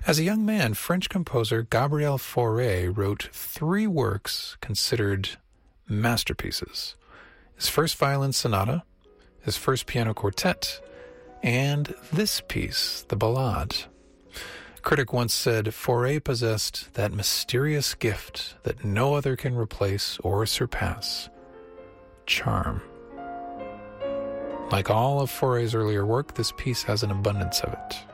As a young man, French composer Gabriel Fauré wrote 3 works considered masterpieces: his first violin sonata, his first piano quartet, and this piece, the Ballade. A critic once said Fauré possessed that mysterious gift that no other can replace or surpass: charm. Like all of Fauré's earlier work, this piece has an abundance of it.